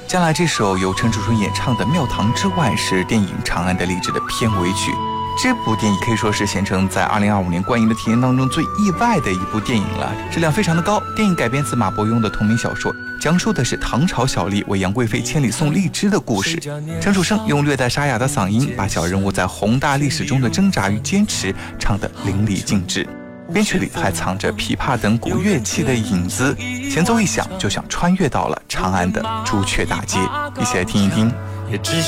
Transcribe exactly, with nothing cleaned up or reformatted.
将来这首由陈楚生演唱的《庙堂之外》是电影《长安的丽质》的片尾曲。这部电影可以说是贤成在二零二五年观影的体验当中最意外的一部电影了，质量非常的高。电影改编自马伯庸的同名小说，讲述的是唐朝小丽为杨贵妃千里送荔枝的故事。陈楚生用略带沙哑的嗓音，把小人物在宏大历史中的挣扎与坚持唱得淋漓尽致。编曲里还藏着琵琶等古乐器的影子，前奏一响就像穿越到了长安的朱雀大街。一起来听一听。 也只